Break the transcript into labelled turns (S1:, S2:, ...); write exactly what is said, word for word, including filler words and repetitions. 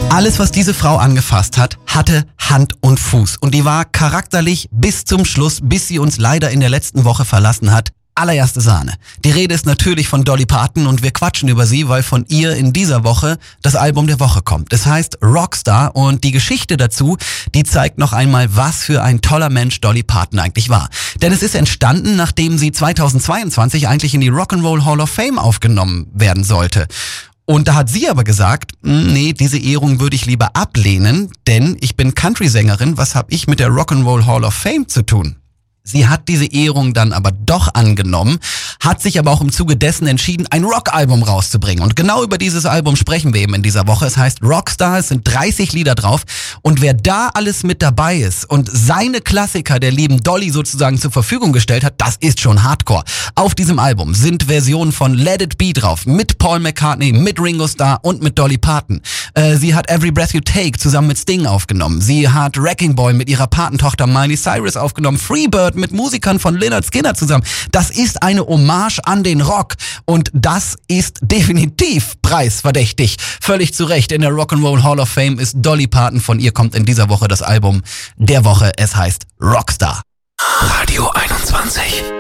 S1: Alles, was diese Frau angefasst hat, hatte Hand und Fuß. Und die war charakterlich bis zum Schluss, bis sie uns leider in der letzten Woche verlassen hat, allererste Sahne. Die Rede ist natürlich von Dolly Parton und wir quatschen über sie, weil von ihr in dieser Woche das Album der Woche kommt. Es heißt Rockstar und die Geschichte dazu, die zeigt noch einmal, was für ein toller Mensch Dolly Parton eigentlich war. Denn es ist entstanden, nachdem sie zweitausendzweiundzwanzig eigentlich in die Rock'n'Roll Hall of Fame aufgenommen werden sollte. Und da hat sie aber gesagt, nee, diese Ehrung würde ich lieber ablehnen, denn ich bin Country-Sängerin, was habe ich mit der Rock'n'Roll Hall of Fame zu tun? Sie hat diese Ehrung dann aber doch angenommen, hat sich aber auch im Zuge dessen entschieden, ein Rock-Album rauszubringen. Und genau über dieses Album sprechen wir eben in dieser Woche. Es heißt Rockstar, es sind dreißig Lieder drauf. Und wer da alles mit dabei ist und seine Klassiker der lieben Dolly sozusagen zur Verfügung gestellt hat, das ist schon Hardcore. Auf diesem Album sind Versionen von Let It Be drauf, mit Paul McCartney, mit Ringo Starr und mit Dolly Parton. Äh, sie hat Every Breath You Take zusammen mit Sting aufgenommen. Sie hat Wrecking Ball mit ihrer Patentochter Miley Cyrus aufgenommen. Freebird mit Musikern von Lynyrd Skynyrd zusammen. Das ist eine Hommage an den Rock und das ist definitiv preisverdächtig. Völlig zu Recht in der Rock'n'Roll Hall of Fame ist Dolly Parton. Von ihr kommt in dieser Woche das Album der Woche. Es heißt Rockstar.
S2: Radio einundzwanzig.